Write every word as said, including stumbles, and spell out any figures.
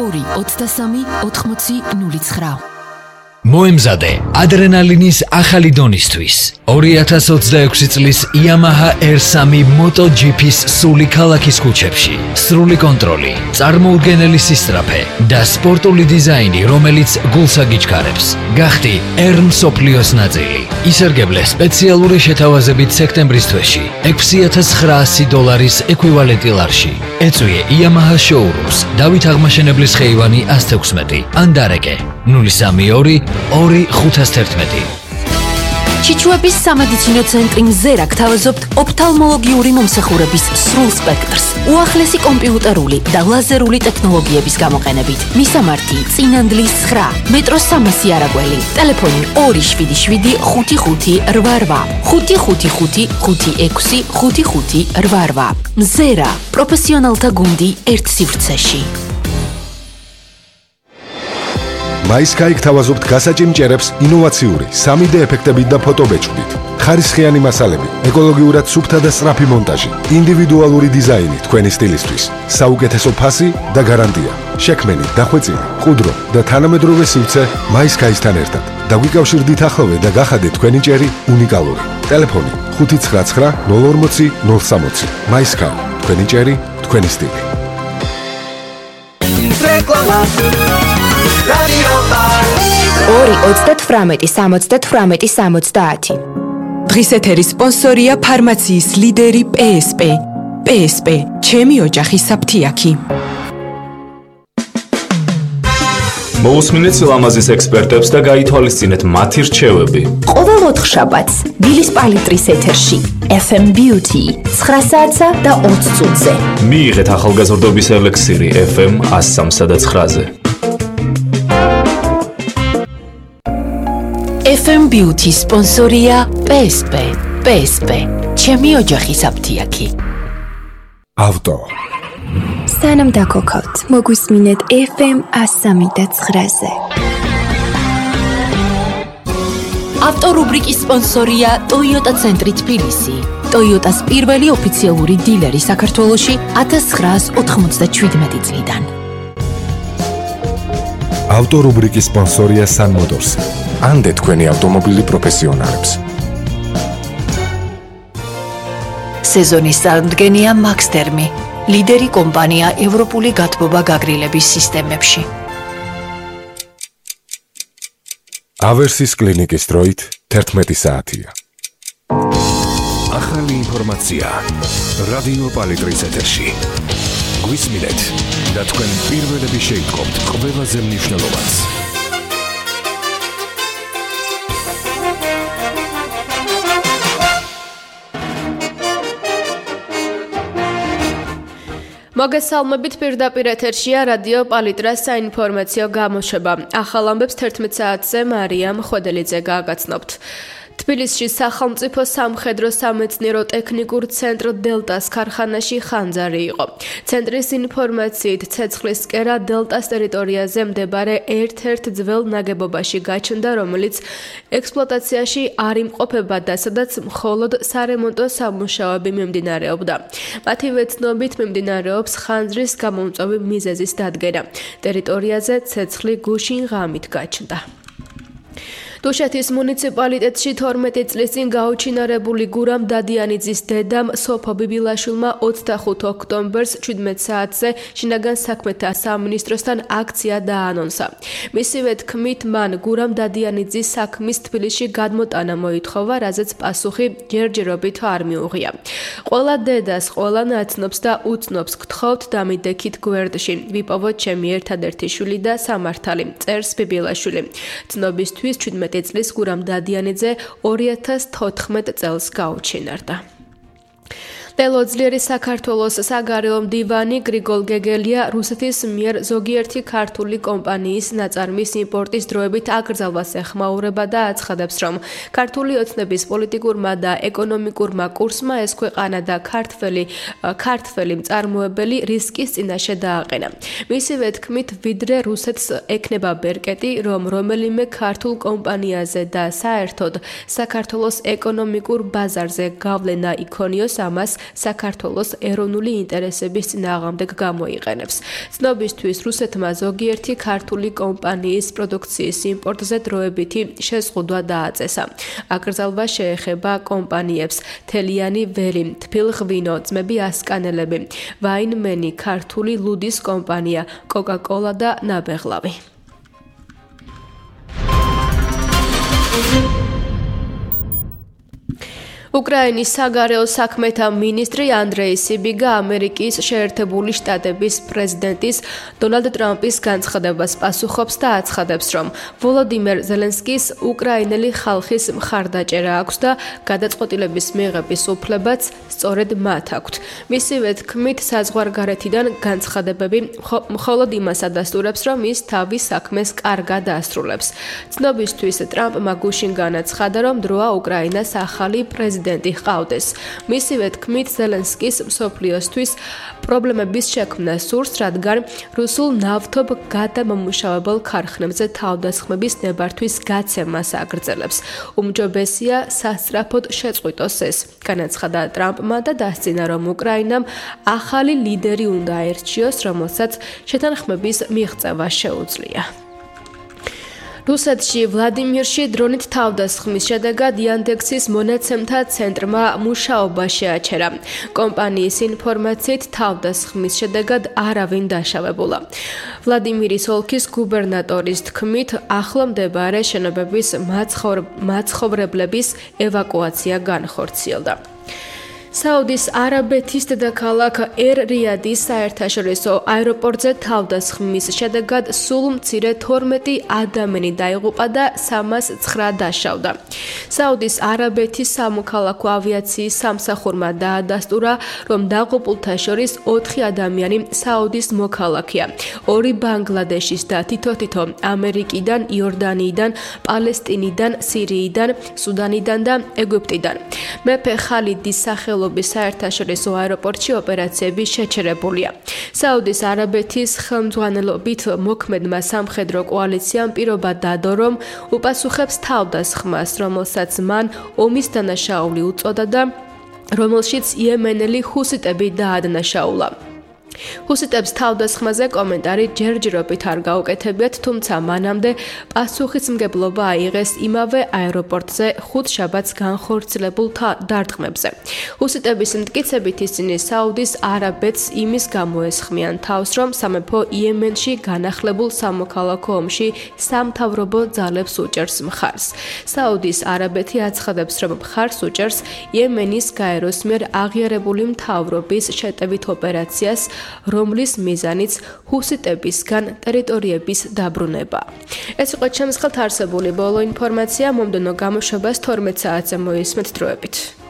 ორი ოცდასამი ოთხმოცი ნული ცხრა. მოემზადე ადრენალინის ახალი დონისთვის. ორი ათას ოცდაექვსი წლის Yamaha R three MotoGP-ის სული ქალაქის ქუჩებში. სრული კონტროლი, წარმოუდგენელი სისწრაფე და სპორტული დიზაინი, რომელიც გულს აგიჩქარებს. გახდი R მსოფლიოს ნაწილი. ისარგებლე სპეციალური შეთავაზებით სექტემბრის თვეში ექვსი ათას ცხრაასი დოლარის ეკვივალენტი ლარში. ეწვიე Yamaha showrooms დავით აღმაშენებლის ხეივანი ას თექვსმეტი ან დარეკე ნული სამი ორი ორი ხუთას თერთმეტი. ჩიჩუების სამედიცინო ცენტრი მზერა გთავაზობთ ოფთალმოლოგიური მომსახურების სრულ სპექტრს, უახლესი კომპიუტერული და ლაზერული ტექნოლოგიების გამოყენებით. მისამართი წინანდლის ცხრა, მეტროს სამასი არაგველი, ტელეფონი ორი შვიდი შვიდი ხუთი ხუთი რვა რვა, ხუთი ხუთი ხუთი ხუთი ექვსი ხუთი ხუთი რვა რვა. მზერა, პროფესიონალთა გუნდი ერთ სივრცეში. MySky გთავაზობთ გასაჭიმჭერებს ინოვაციური სამი დე ეფექტებით და ფოტობეჭდით. ხარისხიანი მასალები, ეკოლოგიურად სუფთა და სწრაფი მონტაჟი, ინდივიდუალური დიზაინი თქვენი სტილისთვის, საუკეთესო ფასი და გარანტია. შექმენი, დახვეწილი, ყუდრო და თანამედროვე სივრცე MySky-სთან ერთად. დაგვიკავშირდით ახლოვე და გახადეთ თქვენი ჭერი უნიკალური. ტელეფონი ხუთი ცხრა ცხრა ნული ორმოცი ნული სამოცი. MySky, თქვენი ჭერი, თქვენი სტილი. ორი ოცდათვრამეტი სამოცდათვრამეტი სამოცდაათი. დღის ეთერის სპონსორია ფარმაციის ლიდერი პე ეს პე. პე ეს პე, ჩემი ოჯახი საფთიაქი. მოусმინეთ სილამაზის ექსპერტებს და გაითვალისწინეთ მათი რჩევები. ყოველ ოთხშაბათს დილის პალიტრის ეთერში ეფ ემ Beauty ცხრა საათსა და ოცი წუთზე. მიიღეთ ახალგაზრდობის ელექსირი ეფ ემ ას სამსა და ცხრაზე. ეფ ემ Beauty სპონსორია პე ეს პე. პე ეს პე, ჩემი ოჯახი საფთიაქი. ავტო. სანამ დაგოქავთ, მოგვისმინეთ ეფ ემ ას სამი და ცხრაზე. ავტორუბრიკის სპონსორია Toyota ცენტრი თბილისი. Toyota-s პირველი ოფიციალური დილერი საქართველოში ათას ცხრაას ოთხმოცდაჩვიდმეტი წლიდან. ავტორუბრიკის სპონსორია Sun Motors. ანდე თქვენი ავტომობილი პროფესიონალებს. სეზონის წარმოდგენია Max Thermi, ლიდერი კომპანია ევროპული გათბობა გაგრილების სისტემებში. ავერსის კლინიკის დროით თერთმეტი საათია. ახალი ინფორმაცია რადიო პალიტრის ეთერში. გვისმინეთ და თქვენ პირველები შეიტყობთ ყველაზე მნიშვნელოვანს. მოგესალმებით, პირდაპირ ეთერშია რადიო პალიტრას საინფორმაციო გამოშვება. ახალ ამბებს თერთმეტ საათზე მარიამ ხვედელიძე გააგაცნობთ. თბილისში სახელმწიფო სამხედრო სამეცნიერო ტექნიკურ ცენტრ დელტას ქარხანაში ხანძარი იყო. ცენტრის ინფორმაციით ცეცხლის კერა დელტას ტერიტორიაზე მდებარე ერთ-ერთ ძველ ნაგებობაში გაჩნდა, რომელიც ექსპლუატაციაში არ იმყოფებოდა, სადაც მხოლოდ სარემონტო სამუშაოები მიმდინარეობდა. მათივე ცნობით მიმდინარეობს ხანძრის გამომწვევი მიზეზის დადგენა. ტერიტორიაზე ცეცხლი გუშინ ღამით გაჩნდა. დუშეთის მუნიციპალიტეტში თორმეტი წლის წინ გაუჩინარებული გურამ დადიანიძის დედამ სოფო ბიბილაშვილმა ოცდახუთ ოქტომბერს ჩვიდმეტ საათზე შინაგან საქმეთა სამინისტროსთან აქცია დაანონსა. მისივე თქმით, მან გურამ დადიანიძის საქმის თბილისში გადმოტანა მოითხოვა, რაზეც პასუხი ჯერჯერობით არ მიუღია. ყველა დედას, ყველა ნაცნობს და უცნობს გთხოვთ დამიდექით გვერდში. ვიპოვოთ ჩემი ერთადერთი შვილი და სამართალი, წერს ბიბილაშვილი. ცნობისთვის ჩვიდმეტ წლის გურამ დადიანიძე ორი ათას თოთხმეტ წელს გაუჩინარდა. დელოძლიერი საქართველოს საგარეო მდივანი გრიგოლ გეგელია რუსეთის მიერ ზოგიერთი ქართული კომპანიის ნაწარმის იმპორტის დროებით აკრძალვას ეხმაურება და აცხადებს, რომ ქართული ოცნების პოლიტიკურმა და ეკონომიკურმა კურსმა ეს ქვეყანა და ქართველი ქართველი მწარმოებელი რისკის წინაშე დააყენა. მისივე თქმით, ვიდრე რუსეთს ექნება ბერკეტი, რომ რომელიმე ქართულ კომპანიაზე და საერთოდ საქართველოს ეკონომიკურ ბაზარზე გავლენა იქონიოს, ამას საქართველოს ეროვნული ინტერესების წინააღმდეგ გამოიყენებს. ცნობისთვის რუსეთმა ზოგიერთი ქართული კომპანიის პროდუქციის იმპორტზე დროებითი შეზღუდვა დააწესა. აკრძალვა შეეხება კომპანიებს თელიანი ველი, თბილღვინო, ძმები ასკანელები, ვაინმენი, ქართული ლუდის კომპანია, კოკა-კოლა და ნაბეღლავი. უკრაინის საგარეო საქმეთა მინისტრი ანდრეი სიბიგა ამერიკის შეერთებული შტატების პრეზიდენტის დონალდ ტრამპის განცხადებას პასუხობს და აცხადებს, რომ ვოლოდიმერ ზელენსკის უკრაინელი ხალხის მხარდაჭერა აქვს და გადაწყვეტილების მიღების უფლებაც სწორედ მათ აქვთ. მისივე თქმით, საზღვარგარეთიდან განცხადებები მხოლოდ იმას ადასტურებს, რომ ის თავის საქმეს კარგად ასრულებს. ცნობისთვის ტრამპმა გუშინ განაცხადა, რომ დროა უკრაინას ახალი პრეზიდენტი პრეზიდენტი ჰყავდეს. მისივე თქმით, ზელენსკის მსოფლიოსთვის პრობლემების შექმნა სურს, რადგან რუსულ ნავთობ გადამამუშავებელ ქარხნებზე თავდასხმების ნებართვის გაცემას აგრძელებს. უმჯობესია სასწრაფოდ შეწყვიტოს ეს, განაცხადა ტრამპმა და დასძინა, რომ უკრაინამ ახალი ლიდერი უნდა აერჩიოს, რომელსაც შეთანხმების მიღწევა შეუძლია. რუსეთში ვლადიმირში დრონით თავდასხმის შედეგად იანდექსის მონაცემთა ცენტრმა მუშაობა შეაჩერა. კომპანიის ინფორმაციით თავდასხმის შედეგად არავინ დაშავებულა. ვლადიმირის ოლქის გუბერნატორის თქმით, ახლო მდებარე შენობების მაცხოვრებლების ევაკუაცია განხორციელდა. საუდის არაბეთის დედაქალაქ ერ-რიადის საერთაშორისო აეროპორტზე თავდასხმის შედეგად სულ მცირე თორმეტი ადამიანი დაიღუპა და სამას ცხრა დაშავდა. საუდის არაბეთის სამოქალაქო ავიაციის სამსახურმა დაადასტურა, რომ დაღუპულთა შორის ოთხი ადამიანი საუდის მოქალაქეა, ორი ბანგლადეშის და თითო-თითო ამერიკიდან, იორდანიიდან, პალესტინიდან, სირიიდან, სუდანიდან და ეგვიპტიდან. მეფე ხალიდის სახელობის საერთაშორისო აეროპორტში ოპერაციები შეჩერებულია. საუდის არაბეთის ხელმძღვანელობით მოქმედმა სამხედრო კოალიციამ პირობა დადო, რომ უპასუხებს თავდასხმას, რომელსაც მან ომის დანაშაული უწოდა და რომელშიც იემენელი ჰუსიტები დაადანაშაულა. ჰუსიტებს თავდასხმაზე კომენტარი ჯერჯერობით არ გაუკეთებიათ, თუმცა მანამდე პასუხისმგებლობა აიღეს იმავე აეროპორტზე ხუთშაბათს განხორციელებულ დარტყმებზე. ჰუსიტების მტკიცებით ისინი საუდის არაბეთს იმის გამოესხმიან თავს, რომ სამეფო იემენში განახლებულ სამოქალაქო ომში სამთავრობო ძალებს უჭერს მხარს. საუდის არაბეთი აცხადებს, რომ მხარს უჭერს იემენის გაეროს მიერ აღიარებული მთავრობის შეტევით ოპერაციას, რომლის მიზანიც ჰუსიტებისგან ტერიტორიების დაბრუნება. ეს იყო ჩემს ხელთ არსებული ბოლო ინფორმაცია, მომდევნო გამოშვებას თორმეტ საათზე მოისმენთ დროებით.